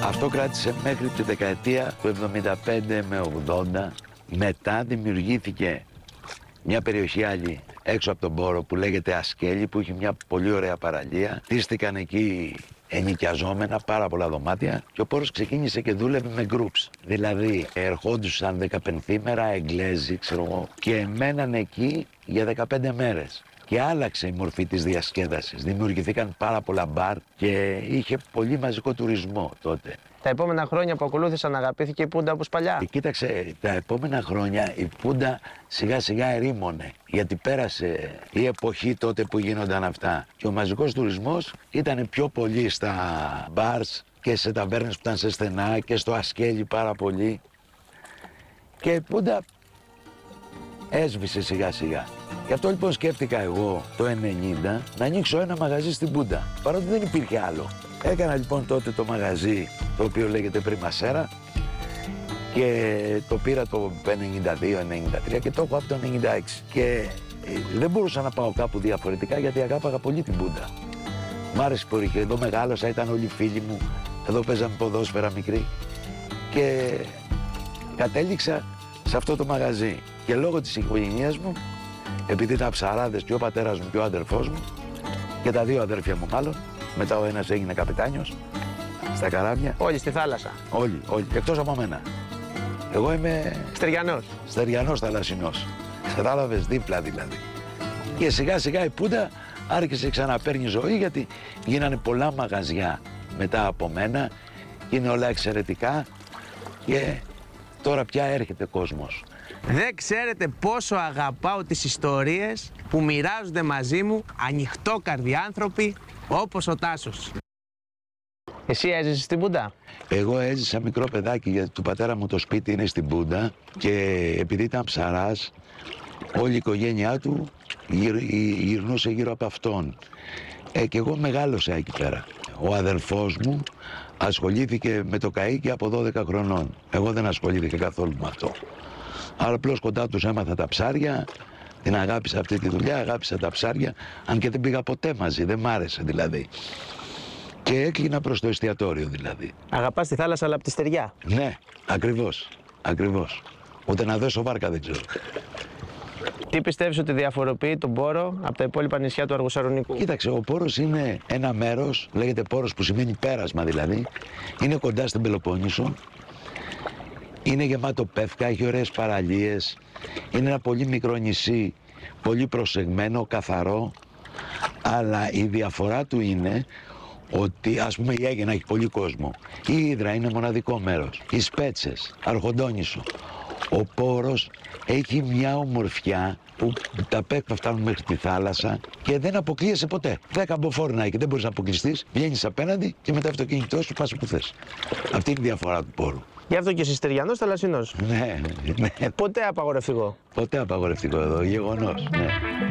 Αυτό κράτησε μέχρι τη δεκαετία του 75 με 80. Μετά δημιουργήθηκε μια περιοχή άλλη έξω από τον Πόρο που λέγεται Ασκέλη, που είχε μια πολύ ωραία παραλία. Χτίστηκαν εκεί ενοικιαζόμενα πάρα πολλά δωμάτια και ο Πόρος ξεκίνησε και δούλευε με groups. Δηλαδή ερχόντουσαν 15 μέρα Εγγλέζοι, ξέρω εγώ, και μέναν εκεί για 15 μέρες. Και άλλαξε η μορφή της διασκέδασης. Δημιουργηθήκαν πάρα πολλά μπαρ και είχε πολύ μαζικό τουρισμό τότε. Τα επόμενα χρόνια που ακολούθησαν αγαπήθηκε η Πούντα όπως παλιά. Κοίταξε, τα επόμενα χρόνια η Πούντα σιγά σιγά ερήμωνε. Γιατί πέρασε η εποχή τότε που γίνονταν αυτά. Και ο μαζικός τουρισμός ήταν πιο πολύ στα μπαρς και σε ταβέρνες που ήταν σε στενά και στο Ασκέλι πάρα πολύ. Και η Πούντα έσβησε σιγά σιγά. Γι' αυτό λοιπόν σκέφτηκα εγώ το 90 να ανοίξω ένα μαγαζί στην Πούντα, παρότι δεν υπήρχε άλλο. Έκανα λοιπόν τότε το μαγαζί, το οποίο λέγεται Πριμασέρα, και το πήρα το 92-93 και το έχω από το 96. Και δεν μπορούσα να πάω κάπου διαφορετικά γιατί αγάπαγα πολύ την Πούντα. Μ' άρεσε που είχε, εδώ μεγάλωσα, ήταν όλοι οι φίλοι μου, εδώ παίζαμε ποδόσφαιρα μικροί και κατέληξα σε αυτό το μαγαζί. Και λόγω της οικογένειας μου, επειδή ήταν ψαράδες και ο πατέρας μου και ο αδερφός μου και τα δύο αδέρφια μου μάλλον, μετά ο ένας έγινε καπετάνιος στα καράβια. Όλοι στη θάλασσα. Όλοι, εκτός από μένα. Εγώ είμαι στεριανός θαλασσινός. Κατάλαβες, δίπλα δηλαδή. Και σιγά σιγά η Πούντα άρχισε ξαναπαίρνει ζωή γιατί γίνανε πολλά μαγαζιά μετά από μένα και είναι όλα εξαιρετικά και τώρα πια έρχεται κόσμος. Δεν ξέρετε πόσο αγαπάω τις ιστορίες που μοιράζονται μαζί μου ανοιχτόκαρδοι άνθρωποι όπως ο Τάσος. Εσύ έζησες στην Πούντα? Εγώ έζησα μικρό παιδάκι γιατί του πατέρα μου το σπίτι είναι στην Πούντα και επειδή ήταν ψαράς όλη η οικογένειά του γυρνούσε γύρω από αυτόν. Και εγώ μεγάλωσα εκεί πέρα. Ο αδερφός μου ασχολήθηκε με το καΐκι από 12 χρονών. Εγώ δεν ασχολήθηκα καθόλου με αυτό. Άρα απλώς κοντά τους έμαθα τα ψάρια, την αγάπησα αυτή τη δουλειά, αγάπησα τα ψάρια, αν και δεν πήγα ποτέ μαζί, δεν μ' άρεσε δηλαδή. Και έκλεινα προς το εστιατόριο δηλαδή. Αγαπάς τη θάλασσα αλλά από τη στεριά. Ναι, ακριβώς. Ούτε να δώσω βάρκα δεν ξέρω. Τι πιστεύεις ότι διαφοροποιεί τον Πόρο από τα υπόλοιπα νησιά του Αργοσαρονικού? Κοίταξε, ο Πόρος είναι ένα μέρος, λέγεται Πόρος που σημαίνει πέρασμα δηλαδή, είναι κοντά στην Πελοπόννησο. Είναι γεμάτο πεύκα, έχει ωραίες παραλίες, είναι ένα πολύ μικρό νησί, πολύ προσεγμένο, καθαρό, αλλά η διαφορά του είναι ότι ας πούμε η Αίγαινα έχει πολύ κόσμο, η Ύδρα είναι μοναδικό μέρος, οι Σπέτσες, Αρχοντόνησο. Ο Πόρος έχει μια ομορφιά που τα πέκπα φτάνουν μέχρι τη θάλασσα και δεν αποκλείεσαι ποτέ. 10 μποφόρ να έχει, δεν μπορείς να αποκλειστείς, βγαίνεις απέναντι και με το αυτοκίνητό σου πας όπου θες. Αυτή είναι η διαφορά του Πόρου. Γι' αυτό και εσύ στεριανός θαλασσινός. Ναι. Ποτέ απαγορευτικό. Ποτέ απαγορευτικό εδώ, γεγονός, ναι.